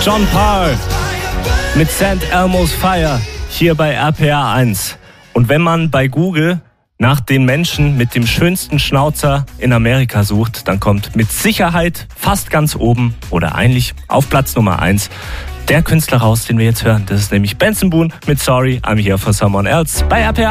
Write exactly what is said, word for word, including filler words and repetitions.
John Parr mit Saint Elmo's Fire hier bei R P R eins. Und wenn man bei Google nach den Menschen mit dem schönsten Schnauzer in Amerika sucht, dann kommt mit Sicherheit fast ganz oben oder eigentlich auf Platz Nummer eins der Künstler raus, den wir jetzt hören. Das ist nämlich Benson Boone mit Sorry, I'm Here for Someone Else bei R P R.